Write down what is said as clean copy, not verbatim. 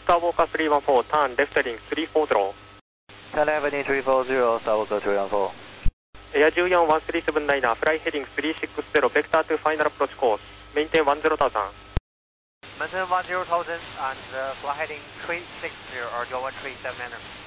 Skywalker 314, turn left heading 340. 10 Avenue 340, Skywalker 314. Air 14-1379, fly heading 360, vector to final approach course. Maintain 10,000. Maintain 10,000 and fly heading 360, or go 137 manner.